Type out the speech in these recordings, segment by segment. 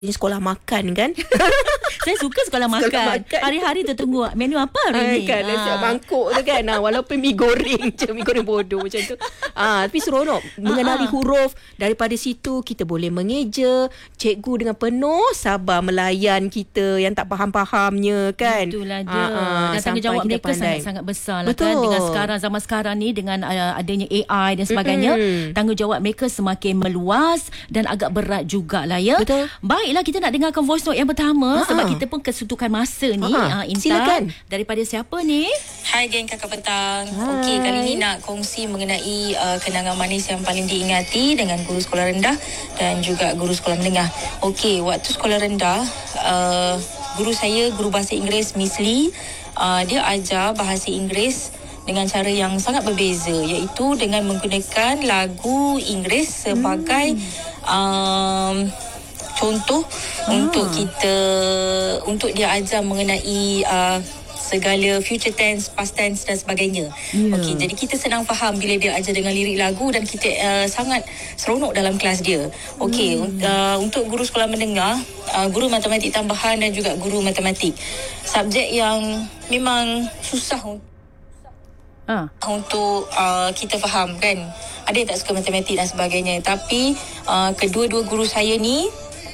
Ini sekolah makan kan. Saya suka sekolah makan. Hari-hari tertunggu menu apa hari ni kan, nasi mangkuk tu kan. Walaupun mi goreng je, mi goreng bodoh macam tu. Tapi seronok mengenali huruf. Daripada situ kita boleh mengeja. Cikgu dengan penuh sabar melayan kita yang tak faham-fahamnya kan. Itulah dia. Dan tanggungjawab mereka sangat-sangat besar lah kan. Dengan zaman sekarang ni, dengan adanya AI dan sebagainya, tanggungjawab mereka semakin meluas dan agak berat jugalah ya. Betul. Baiklah, kita nak dengarkan voice note yang pertama sebab kita pun kesudukan masa ni. Intan, silakan. Daripada siapa ni? Hai geng Kakak Petang. Okey, kali ni nak kongsi mengenai kenangan manis yang paling diingati dengan guru sekolah rendah dan juga guru sekolah menengah. Okey, waktu sekolah rendah, guru saya, guru bahasa Inggeris Miss Lee, dia ajar bahasa Inggeris dengan cara yang sangat berbeza, iaitu dengan menggunakan lagu Inggeris sebagai contoh untuk dia ajar mengenai segala future tense, past tense dan sebagainya. Okey, jadi kita senang faham bila dia ajar dengan lirik lagu dan kita sangat seronok dalam kelas dia. Okey, untuk guru sekolah menengah, guru matematik tambahan dan juga guru matematik. Subjek yang memang susah untuk kita faham kan. Ada yang tak suka matematik dan sebagainya, tapi kedua-dua guru saya ni,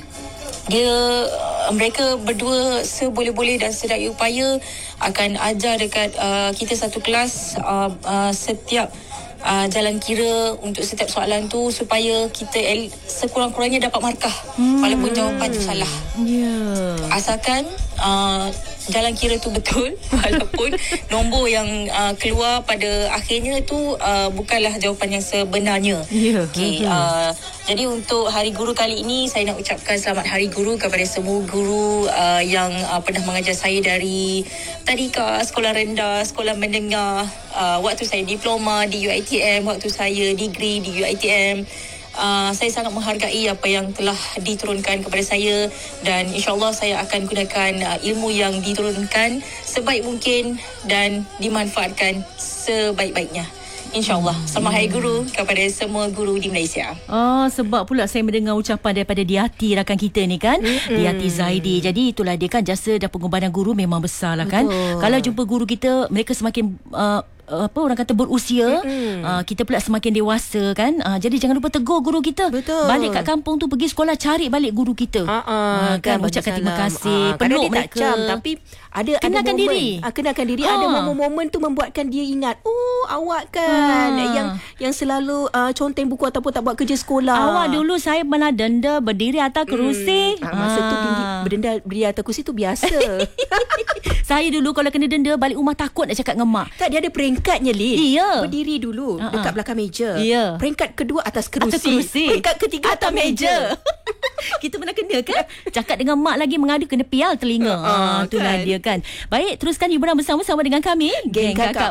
mereka berdua seboleh-boleh dan sedaya upaya akan ajar dekat kita satu kelas setiap jalan kira untuk setiap soalan tu supaya kita sekurang-kurangnya dapat markah walaupun jawapan tu salah. Asalkan jalan kira tu betul walaupun nombor yang keluar pada akhirnya tu bukanlah jawapan yang sebenarnya. Okey, jadi untuk Hari Guru kali ini saya nak ucapkan selamat Hari Guru kepada semua guru yang pernah mengajar saya dari tadika, sekolah rendah, sekolah menengah, waktu saya diploma di UiTM, waktu saya degree di UiTM. Saya sangat menghargai apa yang telah diturunkan kepada saya dan insyaAllah saya akan gunakan ilmu yang diturunkan sebaik mungkin dan dimanfaatkan sebaik-baiknya. InsyaAllah. Selamat Hari Guru kepada semua guru di Malaysia. Sebab pula saya mendengar ucapan daripada Diati, rakan kita ni kan, Diati Zaidi. Jadi itulah dia kan, jasa dan pengorbanan guru memang besar lah kan. Kalau jumpa guru kita, mereka semakin orang kata berusia, kita pula semakin dewasa kan. Jadi jangan lupa tegur guru kita. Balik kat kampung tu, pergi sekolah, cari balik guru kita. Kan, ucapkan terima kasih, peluk mereka. Tapi ada kenalkan diri. Kenalkan diri. Ada momen-momen tu membuatkan dia ingat, awak kan yang selalu conteng buku ataupun tak buat kerja sekolah. Awak dulu saya pernah denda berdiri atas kerusi. Masa tu berdiri atas kerusi tu biasa. Saya dulu kalau kena denda, balik rumah takut nak cakap dengan mak. Tak, dia ada peringkatnya, Lin. Iya. Berdiri dulu dekat belakang meja. Iya. Peringkat kedua atas kerusi. Peringkat ketiga atas meja. Kita pernah kena kan? Cakap dengan mak lagi, mengadu kena pial telinga. Itulah dia kan. Baik, teruskan hiburan bersama-sama dengan kami, Geng Kakak